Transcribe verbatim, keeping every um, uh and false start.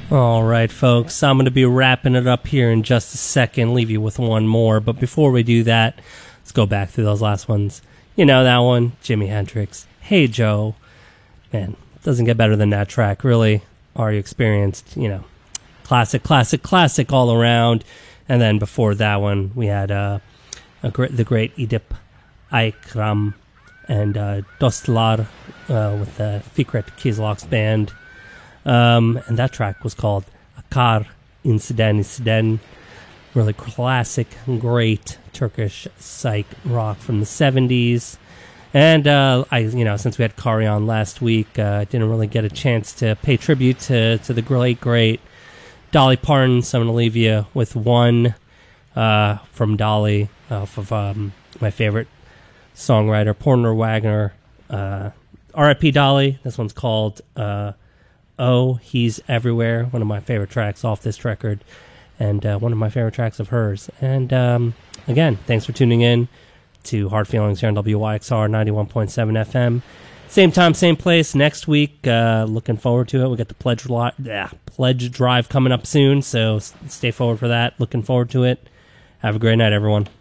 All right, folks, I'm going to be wrapping it up here in just a second, leave you with one more. But before we do that, let's go back through those last ones. You know that one, Jimi Hendrix, Hey Joe. Man, it doesn't get better than that track, really. Are you experienced? You know, classic, classic, classic all around. And then before that one, we had uh, a great, the great Edip Ikram and uh, Dostlar uh, with the Fikret Kizlox band. Um, and that track was called Akar İnciden İnciden. Really classic, great Turkish psych rock from the seventies. And, uh, I, you know, since we had Kari on last week, I uh, didn't really get a chance to pay tribute to, to the great, great Dolly Parton. So I'm going to leave you with one uh, from Dolly off of um, my favorite songwriter, Porter Wagner. Uh, R I P Dolly. This one's called uh, Oh, He's Everywhere. One of my favorite tracks off this record. And uh, one of my favorite tracks of hers. And um, again, thanks for tuning in to Hard Feelings here on W Y X R ninety-one point seven F M. Same time, same place next week. Uh, looking forward to it. We got the pledge, li- yeah, pledge drive coming up soon, so s- stay forward for that. Looking forward to it. Have a great night, everyone.